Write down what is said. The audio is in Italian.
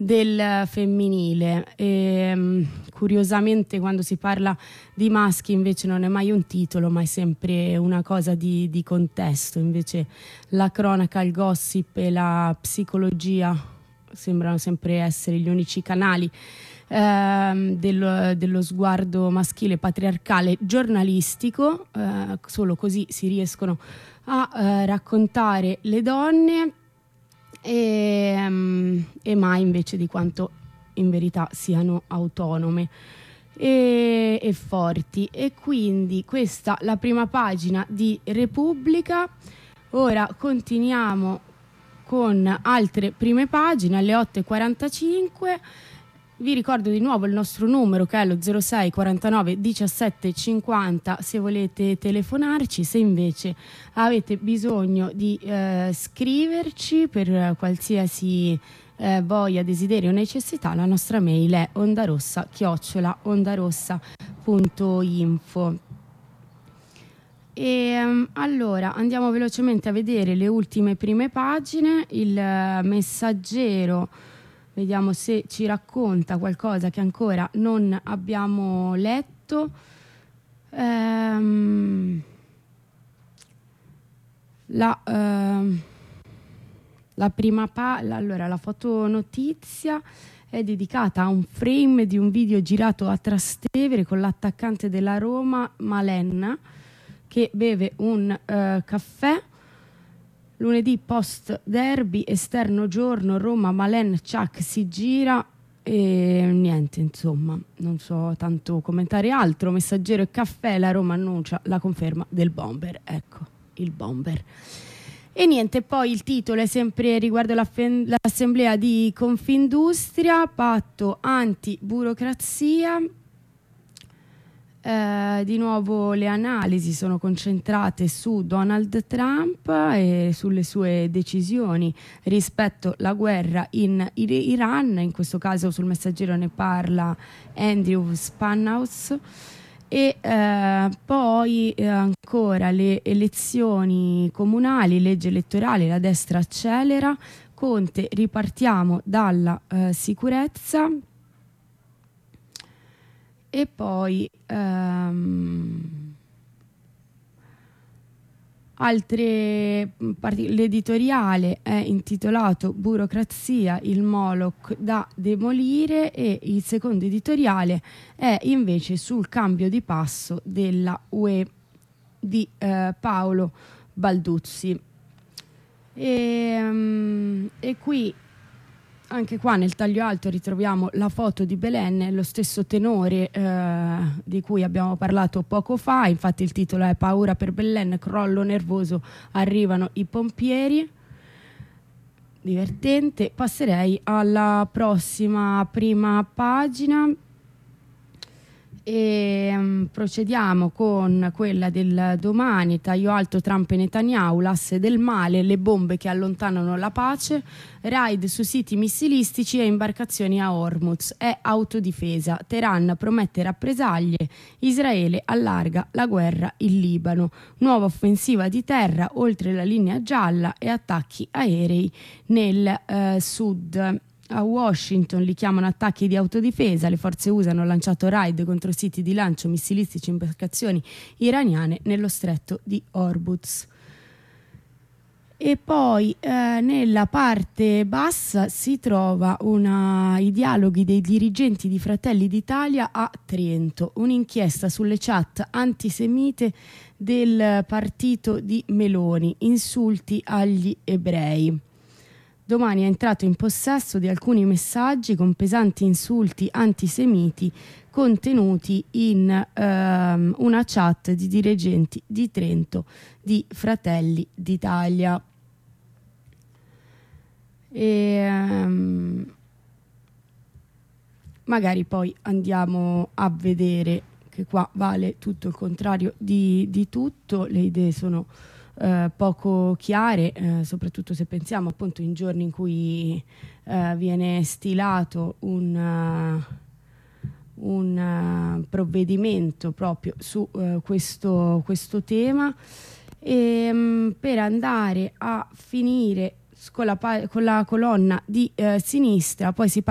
del femminile. Curiosamente quando si parla di maschi invece non è mai un titolo, ma è sempre una cosa di contesto. Invece la cronaca, il gossip e la psicologia sembrano sempre essere gli unici canali dello sguardo maschile patriarcale giornalistico. Solo così si riescono a raccontare le donne e mai invece di quanto in verità siano autonome e forti. E quindi questa la prima pagina di Repubblica. Ora continuiamo con altre prime pagine alle 8:45. Vi ricordo di nuovo il nostro numero, che è lo 06 49 17 50, se volete telefonarci. Se invece avete bisogno di scriverci per qualsiasi voglia, desiderio o necessità, la nostra mail è ondarossa@ondarossa.info. E allora andiamo velocemente a vedere le ultime prime pagine. Il Messaggero, vediamo se ci racconta qualcosa che ancora non abbiamo letto. La prima allora, la fotonotizia è dedicata a un frame di un video girato a Trastevere con l'attaccante della Roma, Malen, che beve un caffè. Lunedì post derby, esterno giorno, Roma, Malen, Ciak si gira e niente, insomma, non so tanto commentare altro. Messaggero e caffè, la Roma annuncia la conferma del bomber. Ecco, il bomber. E niente, poi il titolo è sempre riguardo l'assemblea di Confindustria, patto anti-burocrazia. Di nuovo le analisi sono concentrate su Donald Trump e sulle sue decisioni rispetto alla guerra in Iran. In questo caso sul Messaggero ne parla Andrew Spanhaus. E poi ancora le elezioni comunali, legge elettorale, la destra accelera, Conte, ripartiamo dalla sicurezza. E poi l'editoriale è intitolato Burocrazia, il Moloch da demolire, e il secondo editoriale è invece sul cambio di passo della UE di Paolo Balduzzi. E qui, anche qua nel taglio alto, ritroviamo la foto di Belen, lo stesso tenore di cui abbiamo parlato poco fa. Infatti il titolo è Paura per Belen, crollo nervoso, arrivano i pompieri. Divertente. Passerei alla prossima prima pagina e procediamo con quella del Domani. Taglio alto, Trump e Netanyahu, l'asse del male, le bombe che allontanano la pace, raid su siti missilistici e imbarcazioni a Hormuz, è autodifesa, Teheran promette rappresaglie, Israele allarga la guerra in Libano, nuova offensiva di terra oltre la linea gialla e attacchi aerei nel sud. A Washington li chiamano attacchi di autodifesa, le forze USA hanno lanciato raid contro siti di lancio missilistici e imbarcazioni iraniane nello stretto di Hormuz. E poi nella parte bassa si trova i dialoghi dei dirigenti di Fratelli d'Italia a Trento, un'inchiesta sulle chat antisemite del partito di Meloni, insulti agli ebrei. Domani è entrato in possesso di alcuni messaggi con pesanti insulti antisemiti contenuti in una chat di dirigenti di Trento di Fratelli d'Italia. Magari poi andiamo a vedere che qua vale tutto il contrario di tutto. Le idee sono poco chiare, soprattutto se pensiamo appunto in giorni in cui viene stilato un provvedimento proprio su questo tema. E per andare a finire con la colonna di sinistra, poi si parla